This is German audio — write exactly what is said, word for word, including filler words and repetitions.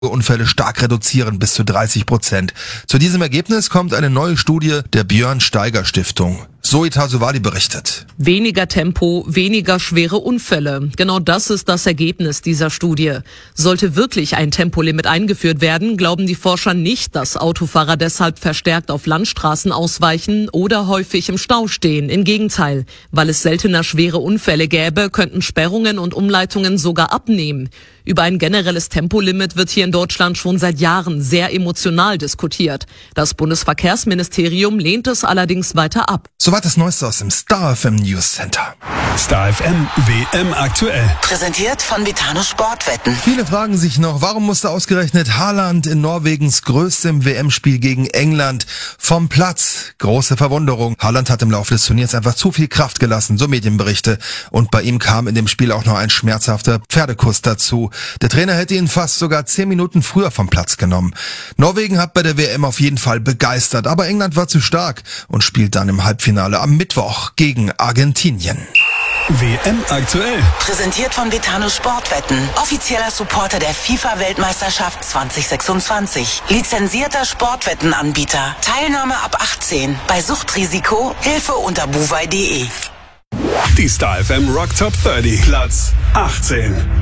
Unfälle stark reduzieren, bis zu dreißig Prozent. Zu diesem Ergebnis kommt eine neue Studie der Björn Steiger Stiftung. Zoe Tasovali berichtet. Weniger Tempo, weniger schwere Unfälle. Genau das ist das Ergebnis dieser Studie. Sollte wirklich ein Tempolimit eingeführt werden, glauben die Forscher nicht, dass Autofahrer deshalb verstärkt auf Landstraßen ausweichen oder häufig im Stau stehen. Im Gegenteil, weil es seltener schwere Unfälle gäbe, könnten Sperrungen und Umleitungen sogar abnehmen. Über ein generelles Tempolimit wird hier in Deutschland schon seit Jahren sehr emotional diskutiert. Das Bundesverkehrsministerium lehnt es allerdings weiter ab. Soweit das Neueste aus dem Star F M News Center. Star F M W M aktuell. Präsentiert von Vitano Sportwetten. Viele fragen sich noch, warum musste ausgerechnet Haaland in Norwegens größtem W M-Spiel gegen England vom Platz? Große Verwunderung. Haaland hat im Laufe des Turniers einfach zu viel Kraft gelassen, so Medienberichte. Und bei ihm kam in dem Spiel auch noch ein schmerzhafter Pferdekuss dazu. Der Trainer hätte ihn fast sogar zehn Minuten früher vom Platz genommen. Norwegen hat bei der W M auf jeden Fall begeistert, aber England war zu stark und spielt dann im Halbfinale am Mittwoch gegen Argentinien. W M aktuell. Präsentiert von Vitano Sportwetten. Offizieller Supporter der FIFA-Weltmeisterschaft zwanzig sechsundzwanzig. Lizenzierter Sportwettenanbieter. Teilnahme ab achtzehn. Bei Suchtrisiko Hilfe unter buwei punkt de. Die Star F M Rock Top dreißig. Platz achtzehn.